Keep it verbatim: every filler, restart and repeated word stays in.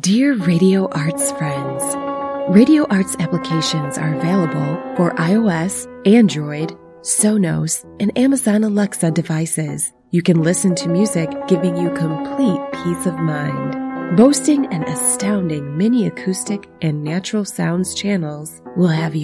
Dear Radio Arts friends, Radio Arts applications are available for iOS, Android, Sonos, and Amazon Alexa devices. You can listen to music giving you complete peace of mind. Boasting an astounding mini acoustic and natural sounds channels will have you